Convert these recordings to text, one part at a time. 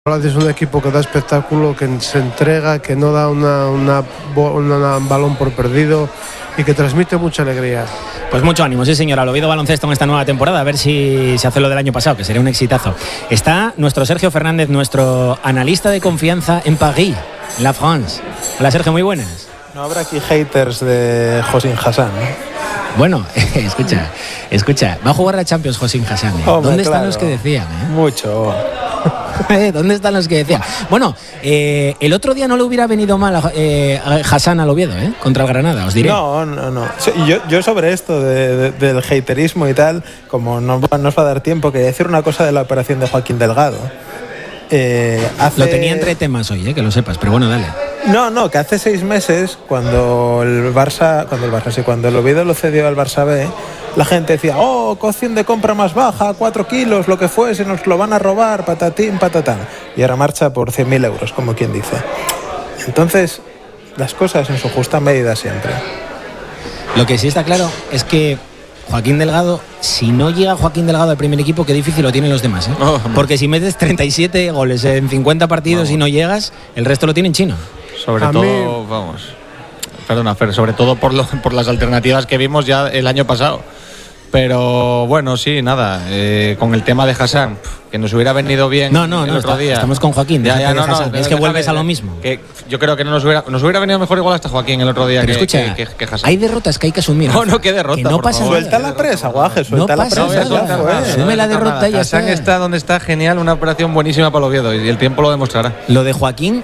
Es un equipo que da espectáculo, que se entrega, que no da un balón por perdido y que transmite mucha alegría. Pues mucho ánimo, sí señor, al Oviedo Baloncesto en esta nueva temporada, a ver si se hace lo del año pasado, que sería un exitazo. Está nuestro Sergio Fernández, nuestro analista de confianza en París, en la France. Hola Sergio, muy buenas. No habrá aquí haters de Hossein Hassan, ¿no? Bueno, escucha, va a jugar la Champions Hossein Hassan. ¿Dónde están los que decían? Mucho. ¿Dónde están los que decían? Bueno, el otro día no le hubiera venido mal a Hassan al Oviedo, contra el Granada, os diré. No. Yo sobre esto del haterismo y tal, como no nos va a dar tiempo, quería decir una cosa de la operación de Joaquín Delgado. Lo tenía entre temas hoy, que lo sepas, pero bueno, dale. No, que hace 6 meses, cuando el Oviedo lo cedió al Barça B, la gente decía, cocción de compra más baja, 4 kilos, lo que fuese, nos lo van a robar, patatín, patatán. Y ahora marcha por 100.000 euros, como quien dice. Entonces, las cosas en su justa medida siempre. Lo que sí está claro es que Joaquín Delgado, si no llega Joaquín Delgado al primer equipo, qué difícil lo tienen los demás, porque si metes 37 goles en 50 partidos y no llegas, el resto lo tienen chino. Sobre todo, perdona Fer, sobre todo por las alternativas que vimos ya el año pasado. Pero bueno, sí, nada, con el tema de Hassan, que nos hubiera venido bien el otro día. Estamos con Joaquín. Es que vuelves a lo mismo. Que yo creo que nos hubiera venido mejor igual hasta Joaquín el otro día. Pero que Hassan. Hay derrotas que hay que asumir. Qué derrota. Que no pasa nada. Suelta la presa, Guaje, suelta la presa. Asume la derrota y ya está. Hassan está donde está, genial, una operación buenísima para el Oviedo y el tiempo lo demostrará. Lo de Joaquín,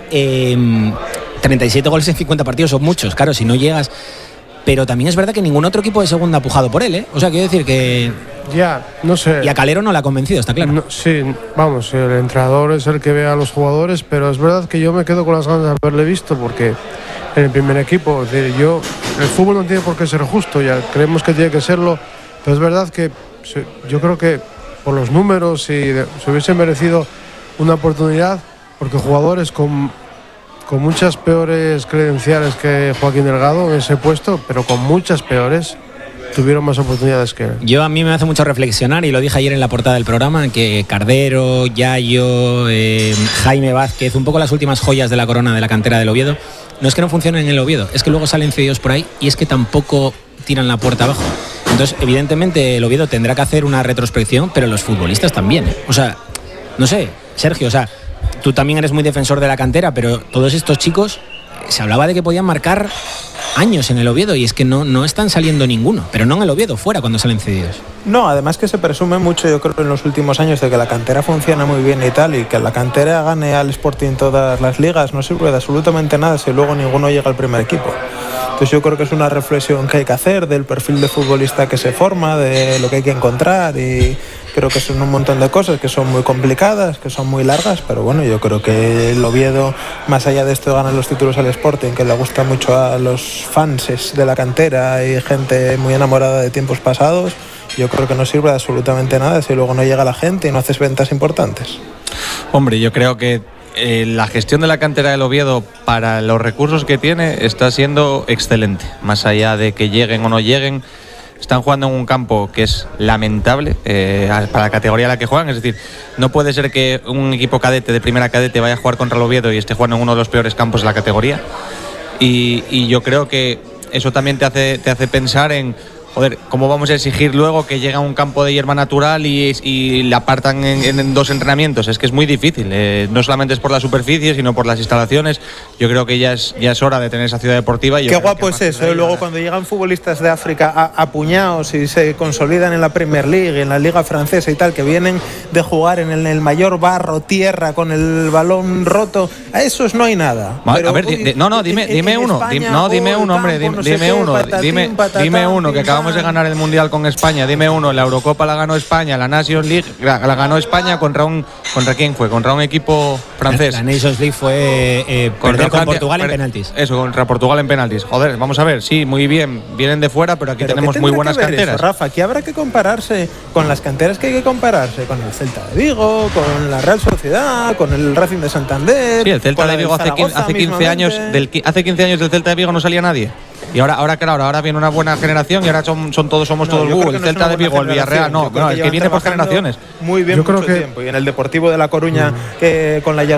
37 goles en 50 partidos son muchos, claro, si no llegas. Pero también es verdad que ningún otro equipo de segunda ha pujado por él, O sea, quiero decir que... Ya, no sé. Y a Calero no le ha convencido, está claro. Sí, vamos, el entrenador es el que ve a los jugadores, pero es verdad que yo me quedo con las ganas de haberle visto, porque en el primer equipo, es decir, el fútbol no tiene por qué ser justo, ya creemos que tiene que serlo, pero es verdad que yo creo que por los números, si se hubiese merecido una oportunidad, porque jugadores con muchas peores credenciales que Joaquín Delgado en ese puesto, pero con muchas peores, tuvieron más oportunidades que él. A mí me hace mucho reflexionar, y lo dije ayer en la portada del programa, que Cardero, Yayo, Jaime Vázquez, un poco las últimas joyas de la corona de la cantera del Oviedo, no es que no funcionen en el Oviedo, es que luego salen cedidos por ahí y es que tampoco tiran la puerta abajo. Entonces, evidentemente, el Oviedo tendrá que hacer una retrospección, pero los futbolistas también, O sea, no sé, Sergio, tú también eres muy defensor de la cantera, pero todos estos chicos, se hablaba de que podían marcar años en el Oviedo y es que no están saliendo ninguno, pero no en el Oviedo, fuera cuando salen cedidos. No, además que se presume mucho, yo creo, en los últimos años de que la cantera funciona muy bien y tal, y que la cantera gane al Sporting todas las ligas no sirve de absolutamente nada si luego ninguno llega al primer equipo. Entonces yo creo que es una reflexión que hay que hacer del perfil de futbolista que se forma, de lo que hay que encontrar, y creo que son un montón de cosas que son muy complicadas, que son muy largas, pero bueno, yo creo que el Oviedo, más allá de esto, gana los títulos al Sporting, que le gusta mucho a los fans de la cantera y gente muy enamorada de tiempos pasados. Yo creo que no sirve de absolutamente nada si luego no llega la gente y no haces ventas importantes. Hombre, yo creo que la gestión de la cantera del Oviedo para los recursos que tiene está siendo excelente. Más allá de que lleguen o no lleguen, están jugando en un campo que es lamentable para la categoría a la que juegan. Es decir, no puede ser que un equipo cadete de primera cadete vaya a jugar contra el Oviedo y esté jugando en uno de los peores campos de la categoría. Y yo creo que eso también te hace pensar en... Joder, ¿cómo vamos a exigir luego que llegue a un campo de hierba natural y la apartan en 2 entrenamientos? Es que es muy difícil. No solamente es por la superficie, sino por las instalaciones. Yo creo que ya es hora de tener esa ciudad deportiva. Qué guapo es eso. Luego cuando llegan futbolistas de África a puñados y se consolidan en la Premier League, en la Liga Francesa y tal, que vienen de jugar en el mayor barro, tierra, con el balón roto, a esos no hay nada. Pero, a ver, dime uno. Dime uno, hombre. Dime uno que acabamos de ganar el Mundial con España. Dime uno, la Eurocopa la ganó España, la Nations League la ganó España ¿contra quién fue? Contra un equipo francés. La Nations League fue perder con Portugal en penaltis. Eso, contra Portugal en penaltis. Joder, vamos a ver, sí, muy bien, vienen de fuera, pero aquí tenemos muy buenas canteras. Eso, Rafa, aquí habrá que compararse con las canteras que hay que compararse, con el Celta de Vigo, con la Real Sociedad, con el Racing de Santander. Sí, el Celta de Vigo hace 15 años del Celta de Vigo no salía nadie. Y ahora claro, ahora viene una buena generación y ahora somos todos el Celta de Vigo, el Villarreal, no, es que viene por generaciones. Muy bien, yo creo mucho que tiempo. Y en el Deportivo de La Coruña, que con la